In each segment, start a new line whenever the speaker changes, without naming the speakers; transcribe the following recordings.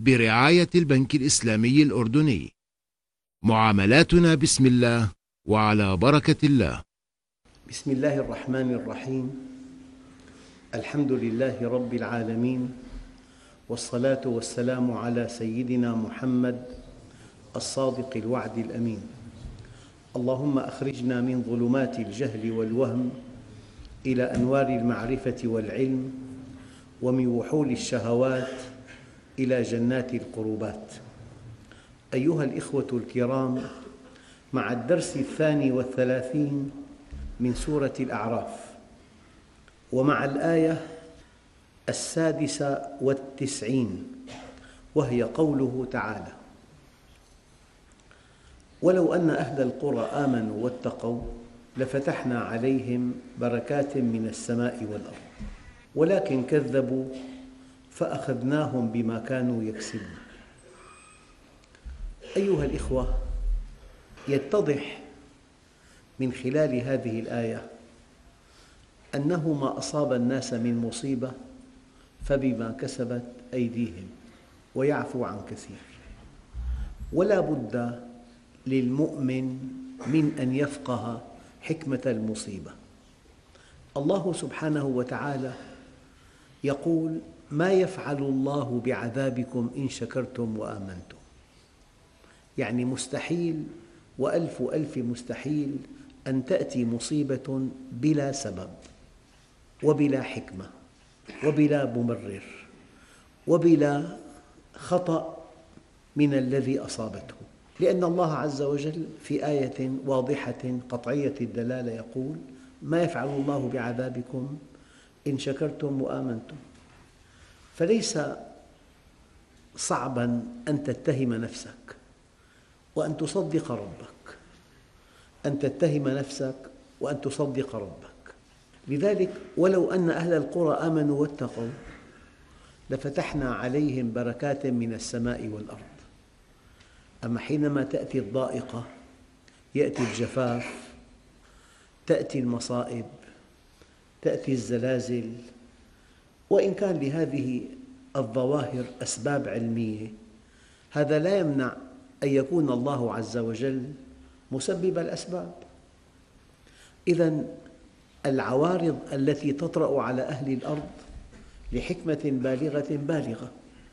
برعاية البنك الإسلامي الأردني. معاملاتنا بسم الله وعلى بركة الله.
بسم الله الرحمن الرحيم. الحمد لله رب العالمين، والصلاة والسلام على سيدنا محمد الصادق الوعد الأمين. اللهم أخرجنا من ظلمات الجهل والوهم إلى أنوار المعرفة والعلم، ومن وحول الشهوات إلى جنات القربات. أيها الإخوة الكرام، مع الدرس 32 من سورة الأعراف، ومع الآية 96، وهي قوله تعالى: ولو أن أهل القرى آمنوا واتقوا لفتحنا عليهم بركات من السماء والأرض ولكن كذبوا فأخذناهم بما كانوا يكسبون. أيها الإخوة، يتضح من خلال هذه الآية أنه ما أصاب الناس من مصيبة فبما كسبت أيديهم، ويعفو عن كثير. ولا بد للمؤمن من أن يفقه حكمة المصيبة. الله سبحانه وتعالى يقول: ما يفعل الله بعذابكم إن شكرتم وآمنتم. يعني مستحيل وألف ألف مستحيل أن تأتي مصيبة بلا سبب وبلا حكمة وبلا مبرر وبلا خطأ من الذي أصابته، لأن الله عز وجل في آية واضحة قطعية الدلالة يقول: ما يفعل الله بعذابكم إن شكرتم وآمنتم. فليس صعباً أن تتهم نفسك وأن تصدق ربك، أن تتهم نفسك وأن تصدق ربك. لذلك ولو أن أهل القرى آمنوا واتقوا لفتحنا عليهم بركات من السماء والأرض. أما حينما تأتي الضائقة، يأتي الجفاف، تأتي المصائب، تأتي الزلازل، وإن كان لهذه الظواهر أسباب علمية، هذا لا يمنع أن يكون الله عز وجل مسبب الأسباب. إذن العوارض التي تطرأ على أهل الأرض لحكمة بالغة،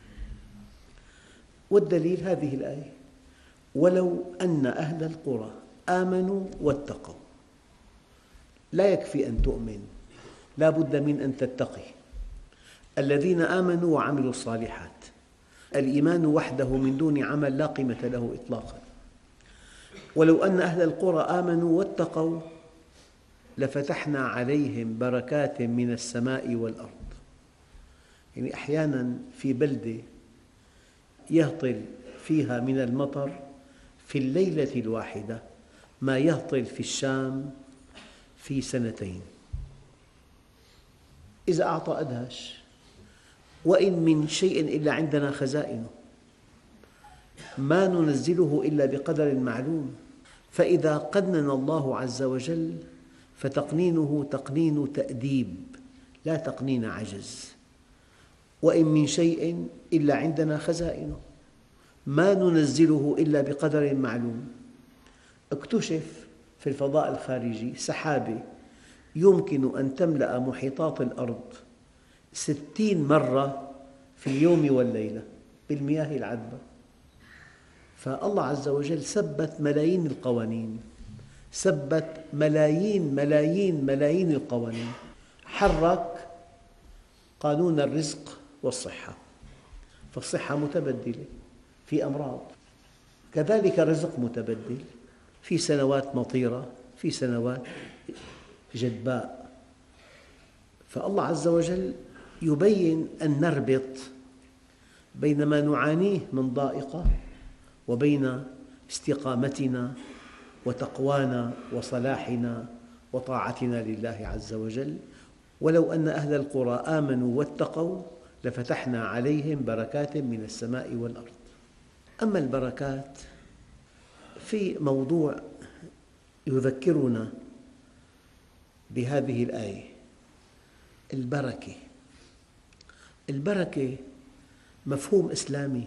والدليل هذه الآية: ولو أن أهل القرى آمنوا واتقوا. لا يكفي أن تؤمن، لا بد من أن تتقي. الذين آمنوا وعملوا الصالحات، الإيمان وحده من دون عمل لا قيمة له إطلاقاً. ولو أن أهل القرى آمنوا واتقوا لفتحنا عليهم بركات من السماء والأرض. يعني أحياناً في بلدة يهطل فيها من المطر في الليلة الواحدة ما يهطل في الشام في سنتين. إذا أعطى أدهش. وإن من شيء إلا عندنا خزائنه، ما ننزله إلا بقدر معلوم. فإذا قنن الله عز وجل فتقنينه تقنين تأديب لا تقنين عجز. وإن من شيء إلا عندنا خزائنه، ما ننزله إلا بقدر معلوم. اكتشف في الفضاء الخارجي سحابة يمكن أن تملأ محيطات الأرض 60 مرة في اليوم والليلة بالمياه العذبة. فالله عز وجل ثبت ملايين القوانين، ثبت ملايين القوانين. حرك قانون الرزق والصحة، فالصحة متبدلة في أمراض، كذلك الرزق متبدل، في سنوات مطيرة، في سنوات جدباء. فالله عز وجل يبين أن نربط بين ما نعانيه من ضائقة وبين استقامتنا وتقوانا وصلاحنا وطاعتنا لله عز وجل. ولو أن أهل القرى آمنوا واتقوا لفتحنا عليهم بركات من السماء والأرض. أما البركات في موضوع يذكرنا بهذه الآية: البركة. البركة مفهوم إسلامي